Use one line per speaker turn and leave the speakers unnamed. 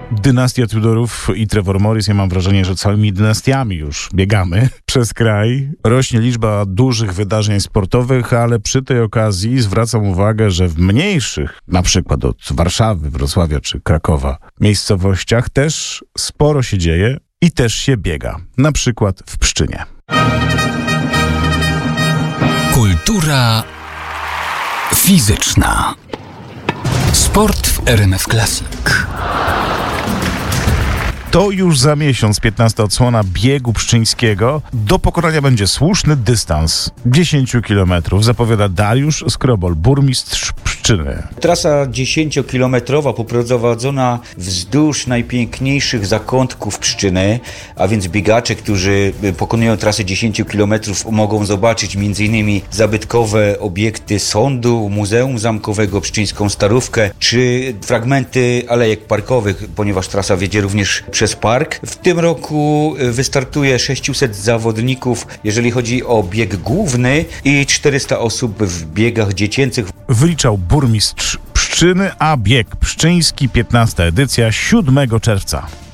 Dynastia Tudorów i Trevor Morris, ja mam wrażenie, że całymi dynastiami już biegamy przez kraj. Rośnie liczba dużych wydarzeń sportowych, ale przy tej okazji zwracam uwagę, że w mniejszych, na przykład od Warszawy, Wrocławia czy Krakowa, miejscowościach też sporo się dzieje i też się biega. Na przykład w Pszczynie.
Kultura fizyczna. Sport w RMF Classic.
To już za miesiąc 15. odsłona biegu pszczyńskiego. Do pokonania będzie słuszny dystans 10 km, zapowiada Dariusz Skrobol, burmistrz Pszczyny.
Trasa 10-kilometrowa poprowadzona wzdłuż najpiękniejszych zakątków Pszczyny, a więc biegacze, którzy pokonują trasę 10 km, mogą zobaczyć m.in. zabytkowe obiekty sądu, Muzeum Zamkowego, Pszczyńską Starówkę, czy fragmenty alejek parkowych, ponieważ trasa wiedzie również przez park. W tym roku wystartuje 600 zawodników, jeżeli chodzi o bieg główny, i 400 osób w biegach dziecięcych.
Wyliczał burmistrz Pszczyny, a bieg pszczyński 15. edycja 7 czerwca.